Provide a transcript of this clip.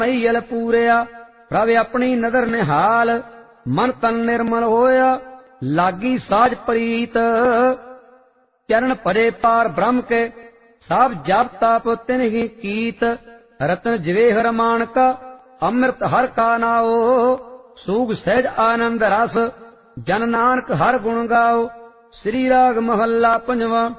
ਮਈਲ ਪੂਰਿਆ ਪ੍ਰਭ ਆਪਣੀ ਨਦਰ ਨਿਹਾਲ, ਮਨ ਤਨ ਨਿਰਮਲ ਹੋਇਆ ਲਾਗੀ ਸਾਜ ਪ੍ਰੀਤ। ਚਰਨ ਭਰੇ ਪਾਰ ਬ੍ਰਹਮ ਕੇ ਸਭ ਜਪ ਤਪ ਤਿਨਹਿ ਕੀਤ, ਰਤਨ ਜਵੇਹਰ ਮਾਣਕਾ ਅੰਮ੍ਰਿਤ ਹਰ ਕਾ ਨਾਉ। ਸੂਗ ਸਹਿਜ ਆਨੰਦ ਰਸ ਜਨ ਨਾਨਕ ਹਰ ਗੁਣ ਗਾਓ। ਸ੍ਰੀ ਰਾਗ ਮਹੱਲਾ ਪੰਜਵਾਂ।